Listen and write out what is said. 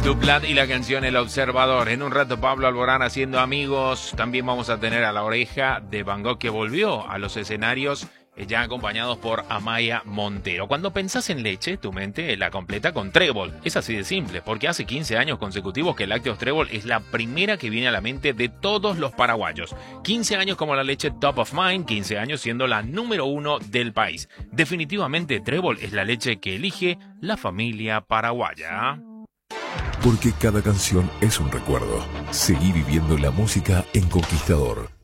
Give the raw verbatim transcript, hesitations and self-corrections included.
Duplat y la canción El Observador. En un rato Pablo Alborán haciendo amigos. También vamos a tener a La Oreja de Van Gogh, que volvió a los escenarios, ya acompañados por Amaya Montero. Cuando pensás en leche, tu mente la completa con Trébol. Es así de simple, porque hace quince años consecutivos que Lácteos Trébol es la primera que viene a la mente de todos los paraguayos. quince años como la leche Top of Mind, quince años siendo la número uno del país. Definitivamente Trébol es la leche que elige la familia paraguaya. Porque cada canción es un recuerdo. Seguí viviendo la música en Conquistador.